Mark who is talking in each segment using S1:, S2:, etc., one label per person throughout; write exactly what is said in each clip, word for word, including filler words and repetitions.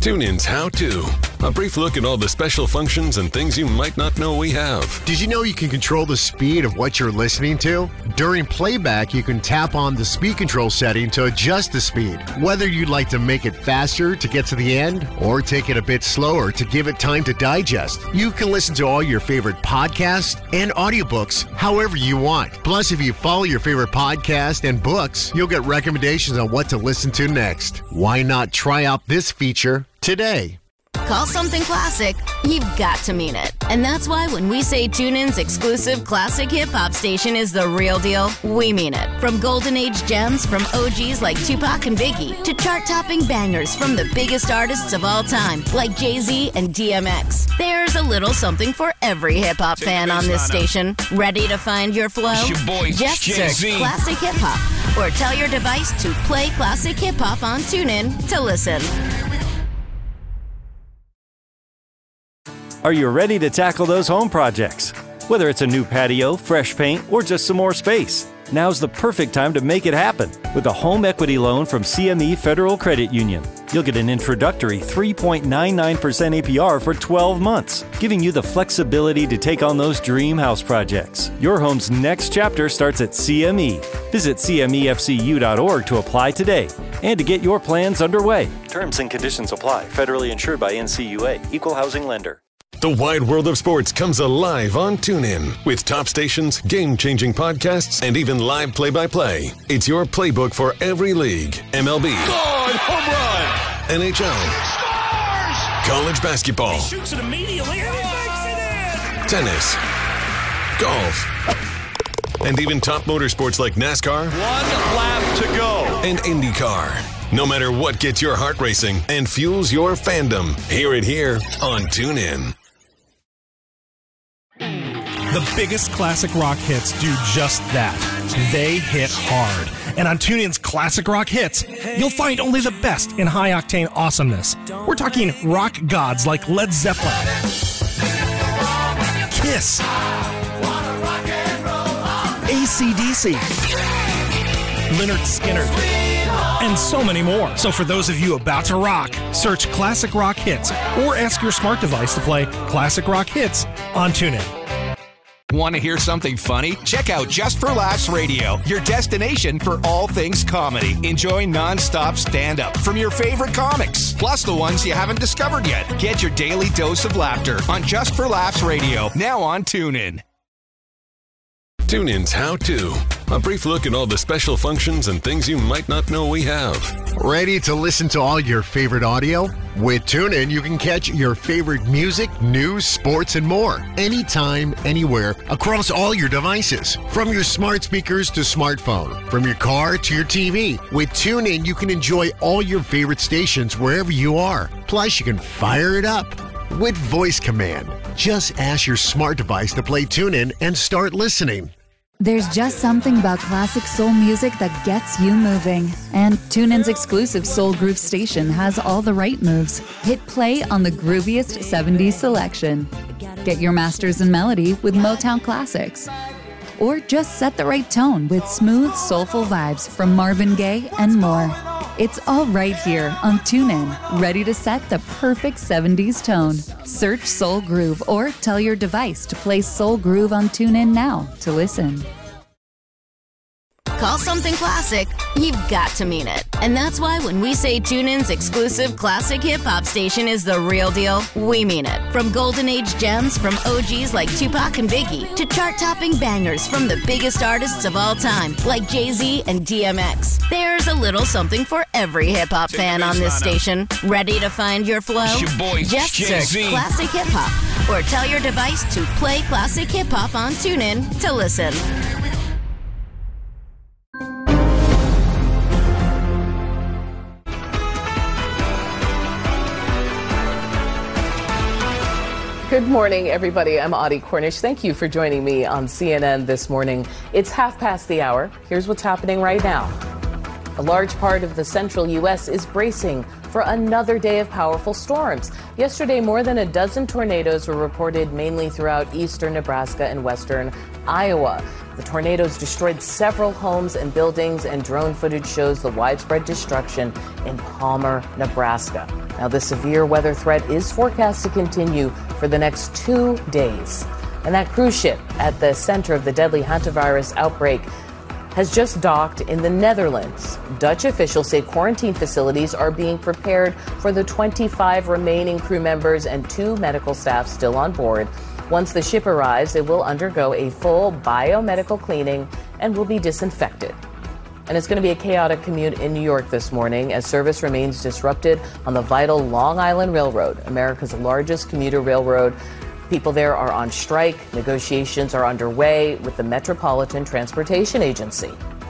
S1: TuneIn's How To. A brief look at all the special functions and things you might not know we have.
S2: Did you know you can control the speed of what you're listening to? During playback, you can tap on the speed control setting to adjust the speed. Whether you'd like to make it faster to get to the end or take it a bit slower to give it time to digest, you can listen to all your favorite podcasts and audiobooks however you want. Plus, if you follow your favorite podcast and books, you'll get recommendations on what to listen to next. Why not try out this feature today?
S3: Call something classic, you've got to mean it. And that's why when we say TuneIn's exclusive classic hip-hop station is the real deal, we mean it. From golden age gems from O Gs like Tupac and Biggie to chart-topping bangers from the biggest artists of all time like Jay-Z and D M X. There's a little something for every hip-hop fan on this station. Ready to find your flow?
S4: It's your boy,
S3: Just
S4: Jay-Z.
S3: search Classic Hip Hop or tell your device to play Classic Hip Hop on TuneIn to listen.
S5: Are you ready to tackle those home projects? Whether it's a new patio, fresh paint, or just some more space, now's the perfect time to make it happen with a home equity loan from C M E Federal Credit Union. You'll get an introductory three point nine nine percent A P R for twelve months, giving you the flexibility to take on those dream house projects. Your home's next chapter starts at C M E. Visit C M E F C U dot org to apply today and to get your plans underway. Terms and conditions apply. Federally insured by N C U A. Equal housing lender.
S1: The wide world of sports comes alive on TuneIn with top stations, game-changing podcasts, and even live play-by-play. It's your playbook for every league. M L B.
S4: God, home run!
S1: N H L.
S4: Scores!
S1: College basketball.
S4: He shoots it immediately and he makes it in!
S1: Tennis. Golf. And even top motorsports like NASCAR.
S4: One lap to go.
S1: And IndyCar. No matter what gets your heart racing and fuels your fandom, hear it here on TuneIn.
S6: The biggest classic rock hits do just that. They hit hard. And on TuneIn's Classic Rock Hits, you'll find only the best in high-octane awesomeness. We're talking rock gods like Led Zeppelin, Kiss, A C D C, Lynyrd Skynyrd, and so many more. So for those of you about to rock, search Classic Rock Hits or ask your smart device to play Classic Rock Hits on TuneIn.
S7: Want to hear something funny? Check out Just for Laughs Radio, your destination for all things comedy. Enjoy non-stop stand-up from your favorite comics, plus the ones you haven't discovered yet. Get your daily dose of laughter on Just for Laughs Radio, now on TuneIn.
S1: TuneIn's How To. A brief look at all the special functions and things you might not know we have.
S2: Ready to listen to all your favorite audio? With TuneIn, you can catch your favorite music, news, sports, and more anytime, anywhere, across all your devices. From your smart speakers to smartphone, from your car to your T V. With TuneIn, you can enjoy all your favorite stations wherever you are. Plus, you can fire it up with voice command. Just ask your smart device to play TuneIn and start listening.
S8: There's just something about classic soul music that gets you moving. And TuneIn's exclusive Soul Groove station has all the right moves. Hit play on the grooviest seventies selection. Get your masters in melody with Motown classics. Or just set the right tone with smooth, soulful vibes from Marvin Gaye and more. It's all right here on TuneIn, ready to set the perfect seventies tone. Search Soul Groove or tell your device to play Soul Groove on TuneIn now to listen.
S3: Call something classic, you've got to mean it. And that's why when we say TuneIn's exclusive classic hip-hop station is the real deal, we mean it. From golden age gems from O Gs like Tupac and Biggie to chart-topping bangers from the biggest artists of all time like Jay-Z and D M X. There's a little something for every hip-hop fan on this station. Ready to find your flow?
S4: It's your boy,
S3: Just
S4: Jay-Z.
S3: search Classic Hip Hop or tell your device to play Classic Hip Hop on TuneIn to listen.
S9: Good morning, everybody. I'm Audie Cornish. Thank you for joining me on C N N this morning. It's half past the hour. Here's what's happening right now. A large part of the central U S is bracing for another day of powerful storms. Yesterday, more than a dozen tornadoes were reported mainly throughout eastern Nebraska and western Iowa. The tornadoes destroyed several homes and buildings, and drone footage shows the widespread destruction in Palmer, Nebraska. Now, the severe weather threat is forecast to continue for the next two days. And that cruise ship at the center of the deadly hantavirus outbreak has just docked in the Netherlands. Dutch officials say quarantine facilities are being prepared for the twenty-five remaining crew members and two medical staff still on board. Once the ship arrives, it will undergo a full biomedical cleaning and will be disinfected. And it's going to be a chaotic commute in New York this morning as service remains disrupted on the vital Long Island Railroad, America's largest commuter railroad. People there are on strike. Negotiations are underway with the Metropolitan Transportation Agency.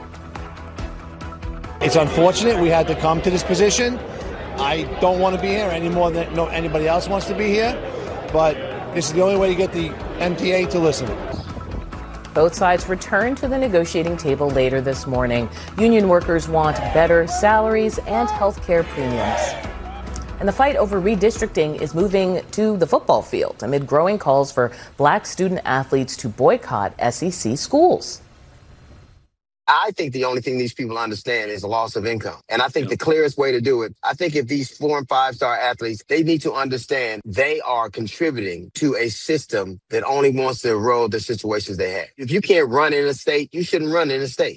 S10: It's unfortunate we had to come to this position. I don't want to be here any more than no, anybody else wants to be here, but this is the only way to get the M T A to listen.
S9: Both sides return to the negotiating table later this morning. Union workers want better salaries and health care premiums. And the fight over redistricting is moving to the football field amid growing calls for black student athletes to boycott S E C schools.
S11: I think the only thing these people understand is the loss of income. And I think the clearest way to do it, I think if these four and five star athletes, they need to understand they are contributing to a system that only wants to erode the situations they have. If you can't run in a state, you shouldn't run in a state.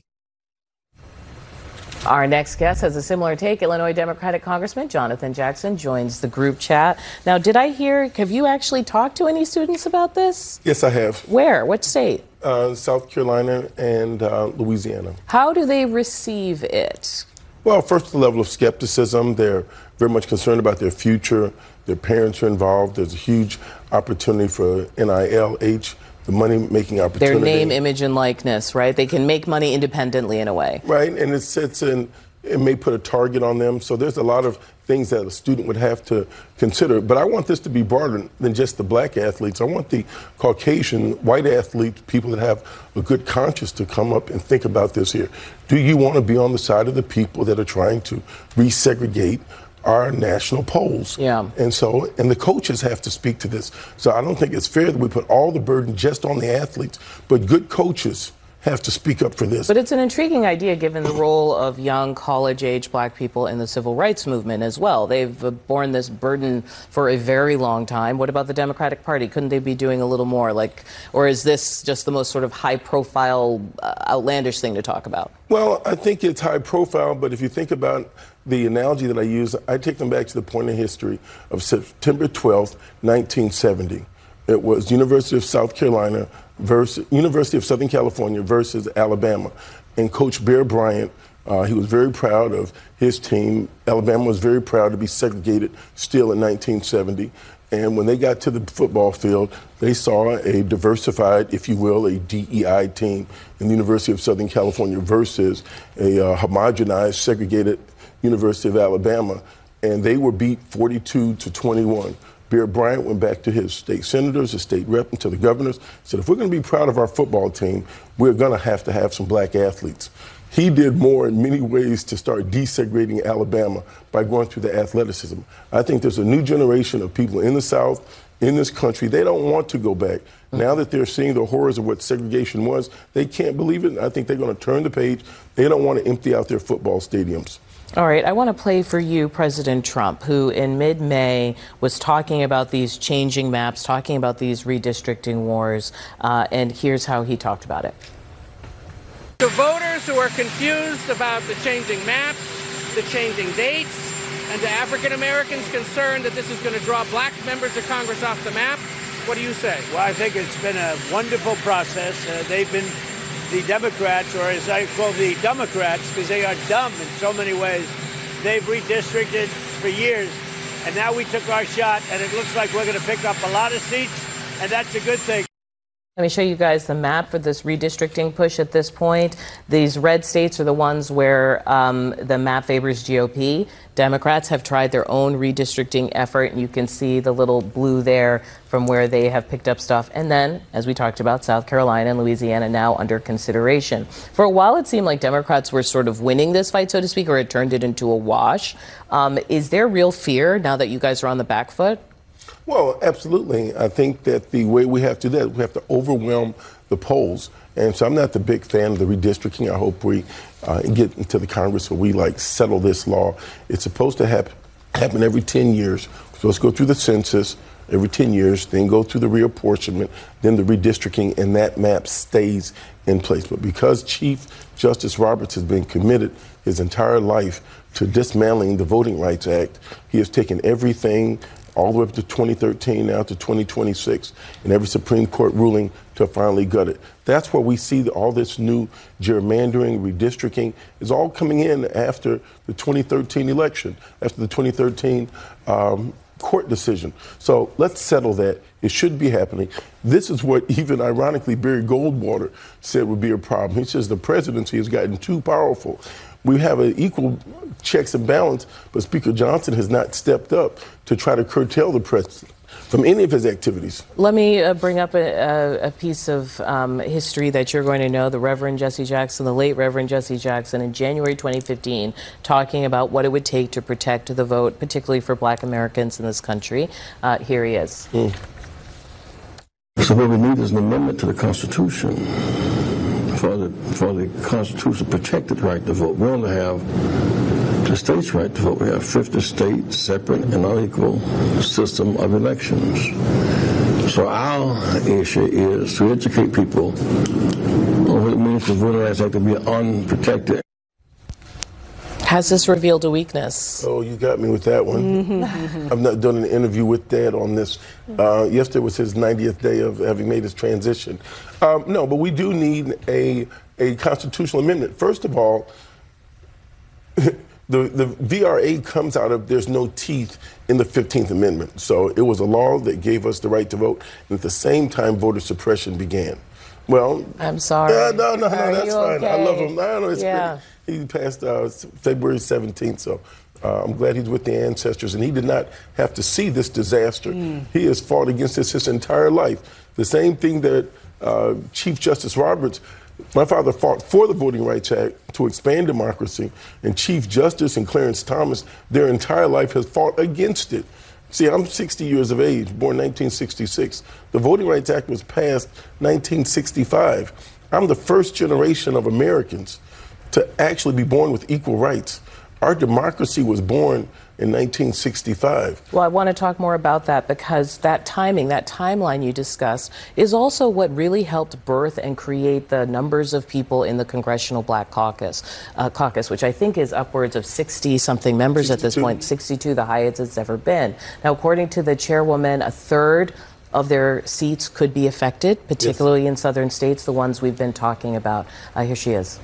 S9: Our next guest has a similar take. Illinois Democratic Congressman Jonathan Jackson joins the group chat. Now, did I hear, have you actually talked to any students about this?
S12: Yes, I have.
S9: Where? What state?
S12: Uh, South Carolina and uh, Louisiana.
S9: How do they receive it?
S12: Well, first, the level of skepticism. They're very much concerned about their future. Their parents are involved. There's a huge opportunity for N I L H. The money-making opportunity.
S9: Their name, image, and likeness, right? They can make money independently in a way.
S12: Right, and it's, it's in, it may put a target on them. So there's a lot of things that a student would have to consider. But I want this to be broader than just the black athletes. I want the Caucasian, white athletes, people that have a good conscience to come up and think about this here. Do you want to be on the side of the people that are trying to resegregate our national polls?
S9: Yeah.
S12: And so, and the coaches have to speak to this. So I don't think it's fair that we put all the burden just on the athletes, but good coaches have to speak up for this.
S9: But it's an intriguing idea given the role of young college-age black people in the civil rights movement as well. They've borne this burden for a very long time. What about the Democratic Party? Couldn't they be doing a little more? Like, or is this just the most sort of high-profile, uh, outlandish thing to talk about?
S12: Well, I think it's high-profile, but if you think about the analogy that I use, I take them back to the point in history of September twelfth, nineteen seventy. It was University of South Carolina versus University of Southern California versus Alabama. And Coach Bear Bryant, uh, he was very proud of his team. Alabama was very proud to be segregated still in nineteen seventy. And when they got to the football field, they saw a diversified, if you will, a D E I team in the University of Southern California versus a uh, homogenized, segregated University of Alabama. And they were beat forty-two to twenty-one. Bear Bryant went back to his state senators, his state rep, and to the governors, said, if we're going to be proud of our football team, we're going to have to have some black athletes. He did more in many ways to start desegregating Alabama by going through the athleticism. I think there's a new generation of people in the South, in this country. They don't want to go back. Now that they're seeing the horrors of what segregation was, they can't believe it. And I think they're going to turn the page. They don't want to empty out their football stadiums.
S9: All right, I want to play for you President Trump, who in mid-May was talking about these changing maps, talking about these redistricting wars, uh, and here's how he talked about it.
S13: To voters who are confused about the changing maps, the changing dates, and to African Americans concerned that this is going to draw black members of Congress off the map, what do you say?
S14: Well, I think it's been a wonderful process. Uh, they've been the Democrats, or as I call the Democrats, because they are dumb in so many ways. They've redistricted for years, and now we took our shot, and it looks like we're going to pick up a lot of seats, and that's a good thing.
S9: Let me show you guys the map for this redistricting push at this point. These red states are the ones where um, the map favors G O P. Democrats have tried their own redistricting effort, and you can see the little blue there from where they have picked up stuff. And then, as we talked about, South Carolina and Louisiana now under consideration. For a while, it seemed like Democrats were sort of winning this fight, so to speak, or it turned it into a wash. Um, is there real fear now that you guys are on the back foot?
S12: Well, absolutely. I think that the way we have to do that, we have to overwhelm the polls. And so I'm not the big fan of the redistricting. I hope we uh, get into the Congress where we, like, settle this law. It's supposed to happen happen every ten years. So let's go through the census every ten years, then go through the reapportionment, then the redistricting, and that map stays in place. But because Chief Justice Roberts has been committed his entire life to dismantling the Voting Rights Act, he has taken everything all the way up to twenty thirteen, now to twenty twenty-six, and every Supreme Court ruling to finally gut it. That's where we see all this new gerrymandering, redistricting is all coming in after the twenty thirteen election, after the twenty thirteen um, court decision. So let's settle that. It should be happening. This is what even ironically Barry Goldwater said would be a problem. He says the presidency has gotten too powerful. We have an equal checks and balance, but Speaker Johnson has not stepped up to try to curtail the president from any of his activities.
S9: Let me uh, bring up a, a, a piece of um, history that you're going to know. The Reverend Jesse Jackson, the late Reverend Jesse Jackson, in January twenty fifteen, talking about what it would take to protect the vote, particularly for Black Americans in this country. Uh, here he is.
S15: Mm. So what we need is an amendment to the Constitution for the for the Constitution protected right to vote. We only have the states' right to vote. We have fifty states, separate and unequal system of elections. So our issue is to educate people on what it means for Voting Rights Act to be unprotected.
S9: Has this revealed a weakness?
S12: Oh, you got me with that one. Mm-hmm. I've not done an interview with Dad on this. Uh, yesterday was his ninetieth day of having made his transition. Um, no, but we do need a, a constitutional amendment. First of all, the, the V R A comes out of there's no teeth in the fifteenth Amendment. So it was a law that gave us the right to vote, and at the same time, voter suppression began. Well,
S9: I'm sorry.
S12: Uh, no, no, no,
S9: Are
S12: that's fine.
S9: okay?
S12: I love him. I don't know. It's
S9: yeah.
S12: He passed uh, February seventeenth, so uh, I'm glad he's with the ancestors. And he did not have to see this disaster. Mm. He has fought against this his entire life. The same thing that uh, Chief Justice Roberts, my father fought for the Voting Rights Act to expand democracy, and Chief Justice and Clarence Thomas, their entire life has fought against it. See, I'm sixty years of age, born nineteen sixty-six. The Voting Rights Act was passed nineteen sixty-five. I'm the first generation of Americans to actually be born with equal rights. Our democracy was born in nineteen sixty-five.
S9: Well, I want to talk more about that because that timing, that timeline you discussed, is also what really helped birth and create the numbers of people in the Congressional Black Caucus, uh, caucus, which I think is upwards of sixty-something members sixty-two. At this point, sixty-two, the highest it's ever been. Now, according to the chairwoman, a third of their seats could be affected, particularly yes. in southern states, the ones we've been talking about. Uh, here she is.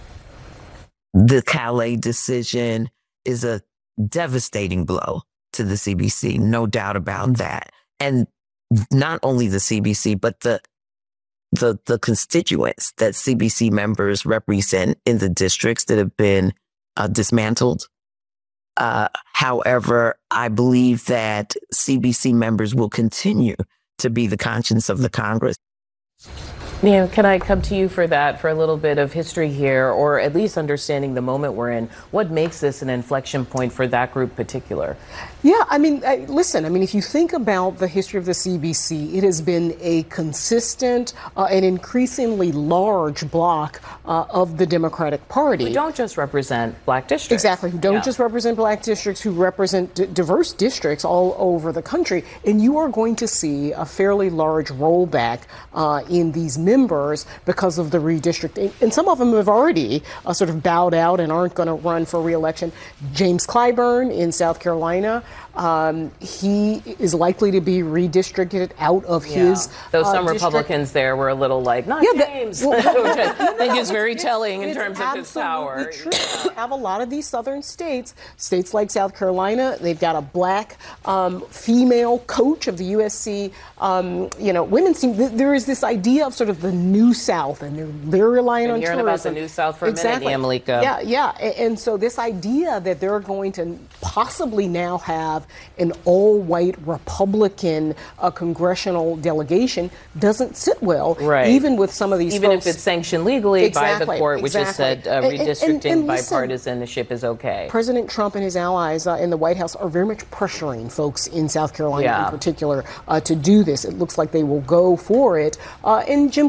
S16: The Calais decision is a devastating blow to the C B C, no doubt about that. And not only the C B C, but the the the constituents that C B C members represent in the districts that have been uh, dismantled. Uh, however, I believe that C B C members will continue to be the conscience of the Congress.
S9: Mia, can I come to you for that, for a little bit of history here, or at least understanding the moment we're in? What makes this an inflection point for that group particular?
S17: Yeah, I mean, I, listen, I mean, if you think about the history of the C B C, it has been a consistent uh, and increasingly large block uh, of the Democratic Party.
S9: Who don't just represent black districts.
S17: Exactly, who don't
S9: yeah.
S17: just represent black districts, who represent d- diverse districts all over the country. And you are going to see a fairly large rollback uh, in these members because of the redistricting. And some of them have already uh, sort of bowed out and aren't going to run for re-election. James Clyburn in South Carolina, Um, he is likely to be redistricted out of
S9: yeah.
S17: his
S9: Though
S17: uh,
S9: some
S17: district.
S9: Republicans there were a little like, not
S17: yeah,
S9: James,
S17: that, well,
S9: which I think is very
S17: it's,
S9: telling in
S17: it's
S9: terms of his power.
S17: True. You have a lot of these southern states, states like South Carolina, they've got a black um, female coach of the U S C, um, you know, women's team. There is this idea of sort of the New South, and they're very reliant
S9: Been
S17: on
S9: hearing
S17: tourism.
S9: about the New South for
S17: exactly.
S9: a minute, Malika.
S17: Yeah, yeah. And, and so this idea that they're going to possibly now have an all-white Republican uh, congressional delegation doesn't sit well,
S9: right.
S17: even with some of these
S9: Even
S17: folks.
S9: if it's sanctioned legally
S17: exactly,
S9: by the court, which
S17: exactly.
S9: has said uh,
S17: and,
S9: redistricting,
S17: and, and, and
S9: bipartisanship is okay.
S17: President Trump and his allies uh, in the White House are very much pressuring folks in South Carolina
S9: yeah.
S17: in particular uh, to do this. It looks like they will go for it. Uh, and Jim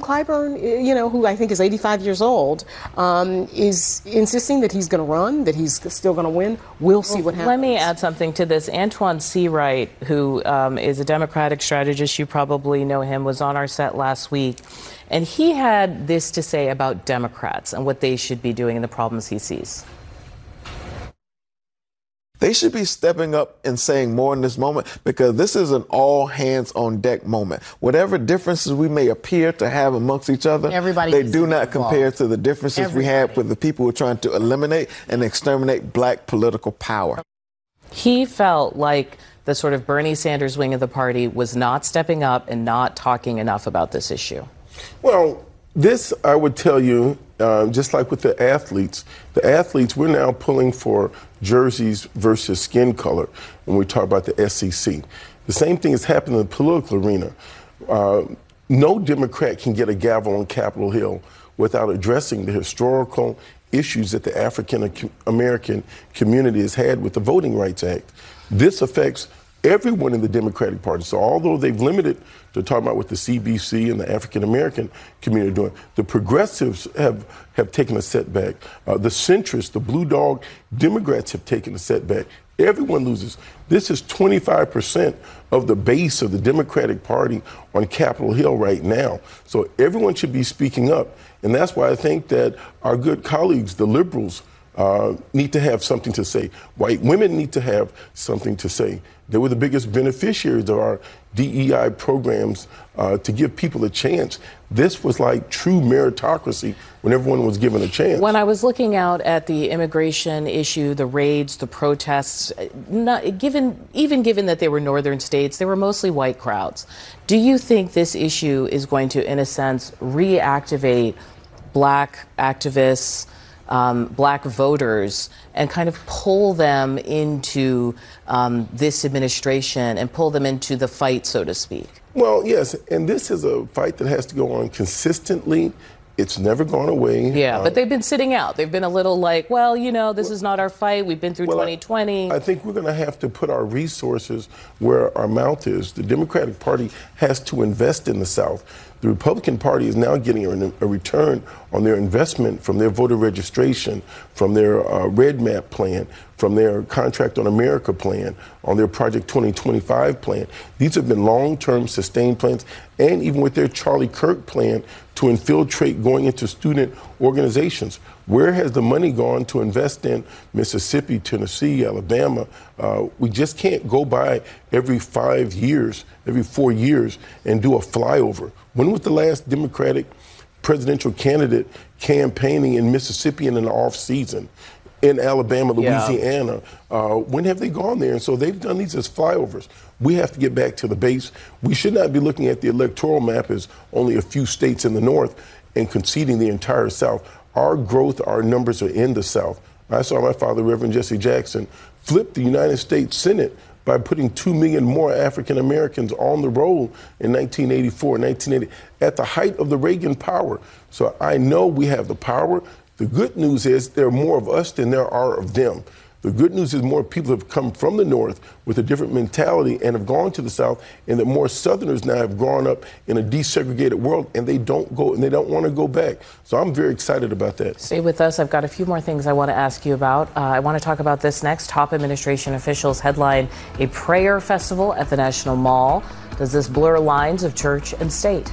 S17: Clyburn, you know, who I think is eighty-five years old, um, is insisting that he's going to run, that he's still going to win. We'll see
S9: well,
S17: what happens.
S9: Let me add something to this. Antoine Seawright, who um, is a Democratic strategist, you probably know him, was on our set last week. And he had this to say about Democrats and what they should be doing and the problems he sees.
S18: They should be stepping up and saying more in this moment, because this is an all hands on deck moment. Whatever differences we may appear to have amongst each other,
S17: Everybody
S18: they do not compare to the differences
S17: Everybody.
S18: we had with the people who are trying to eliminate and exterminate black political power.
S9: He felt like the sort of Bernie Sanders wing of the party was not stepping up and not talking enough about this issue.
S12: Well, this, I would tell you, uh, just like with the athletes, the athletes, we're now pulling for jerseys versus skin color when we talk about the S E C. The same thing has happened in the political arena. Uh, no Democrat can get a gavel on Capitol Hill without addressing the historical issues that the African American community has had with the Voting Rights Act. This affects everyone in the Democratic Party. So although they've limited to talking about what the C B C and the African American community are doing, the progressives have, have taken a setback. Uh, the centrists, the blue dog Democrats have taken a setback. Everyone loses. This is twenty-five percent of the base of the Democratic Party on Capitol Hill right now. So everyone should be speaking up. And that's why I think that our good colleagues, the liberals, Uh, need to have something to say. White women need to have something to say. They were the biggest beneficiaries of our D E I programs uh, to give people a chance. This was like true meritocracy when everyone was given a chance.
S9: When I was looking out at the immigration issue, the raids, the protests, not, given even given that they were northern states, they were mostly white crowds. Do you think this issue is going to, in a sense, reactivate black activists, Um, black voters, and kind of pull them into um, this administration and pull them into the fight, so to speak?
S12: Well, yes, and this is a fight that has to go on consistently. It's never gone away.
S9: Yeah,
S12: uh,
S9: but they've been sitting out. They've been a little like, well, you know, this is not our fight. We've been through
S12: well,
S9: twenty twenty.
S12: I, I think we're going to have to put our resources where our mouth is. The Democratic Party has to invest in the South. The Republican Party is now getting a, a return on their investment from their voter registration, from their uh, Red Map plan, from their Contract on America plan, on their Project twenty twenty-five plan. These have been long-term sustained plans, and even with their Charlie Kirk plan to infiltrate going into student organizations. Where has the money gone to invest in Mississippi, Tennessee, Alabama? Uh, we just can't go by every five years, every four years, and do a flyover. When was the last Democratic presidential candidate campaigning in Mississippi in an off season? In Alabama, Louisiana, yeah. uh, when have they gone there? And so they've done these as flyovers. We have to get back to the base. We should not be looking at the electoral map as only a few states in the North and conceding the entire South. Our growth, our numbers are in the South. I saw my father, Reverend Jesse Jackson, flip the United States Senate by putting two million more African Americans on the roll in nineteen eighty-four, nineteen eighty, at the height of the Reagan power. So I know we have the power. The good news is there are more of us than there are of them. The good news is more people have come from the North with a different mentality and have gone to the South, and that more Southerners now have grown up in a desegregated world, and they don't go and they don't want to go back. So I'm very excited about that.
S9: Stay with us. I've got a few more things I want to ask you about. Uh, I want to talk about this next. Top administration officials headline a prayer festival at the National Mall. Does this blur lines of church and state?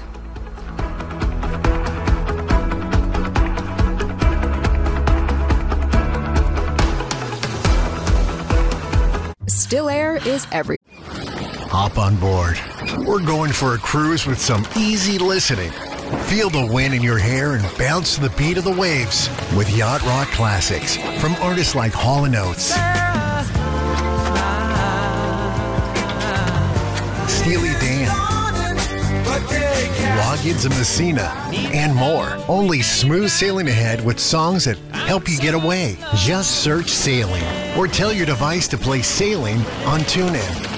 S19: Still Air is every.
S2: Hop on board. We're going for a cruise with some easy listening. Feel the wind in your hair and bounce to the beat of the waves with Yacht Rock classics from artists like Hall and Oates, Steely Dan, Loggins and Messina, and more. Only smooth sailing ahead with songs that help you get away. Just search Sailing or tell your device to play Sailing on TuneIn.